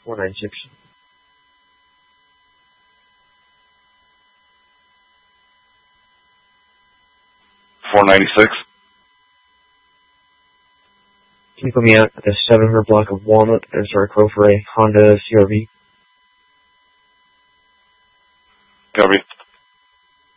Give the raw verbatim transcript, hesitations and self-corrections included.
four nine six. four ninety-six. Can you put me out at the seven hundred block of Walnut and start a quote for a Honda C R V? Copy.